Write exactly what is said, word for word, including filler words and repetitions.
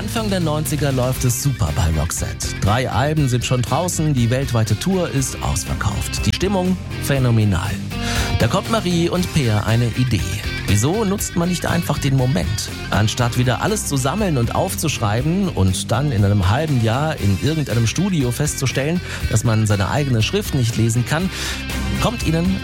Anfang der neunziger läuft es super bei Roxette. Drei Alben sind schon draußen, die weltweite Tour ist ausverkauft. Die Stimmung phänomenal. Da kommt Marie und Peer eine Idee. Wieso nutzt man nicht einfach den Moment? Anstatt wieder alles zu sammeln und aufzuschreiben und dann in einem halben Jahr in irgendeinem Studio festzustellen, dass man seine eigene Schrift nicht lesen kann, kommt ihnen